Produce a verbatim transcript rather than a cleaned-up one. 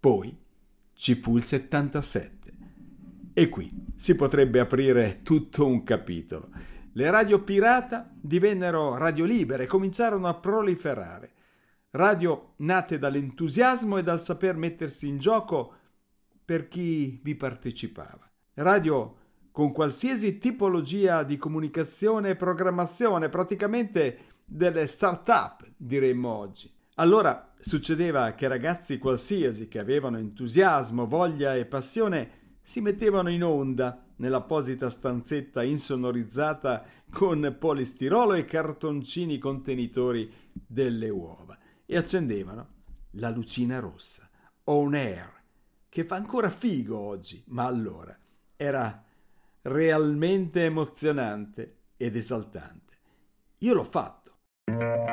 Poi ci fu il settantasette e qui si potrebbe aprire tutto un capitolo. Le radio pirata divennero radio libere e cominciarono a proliferare. Radio nate dall'entusiasmo e dal saper mettersi in gioco per chi vi partecipava. Radio con qualsiasi tipologia di comunicazione e programmazione, praticamente delle start-up, diremmo oggi. Allora succedeva che ragazzi qualsiasi che avevano entusiasmo, voglia e passione si mettevano in onda nell'apposita stanzetta insonorizzata con polistirolo e cartoncini contenitori delle uova e accendevano la lucina rossa, on air, che fa ancora figo oggi, ma allora era realmente emozionante ed esaltante. Io l'ho fatto.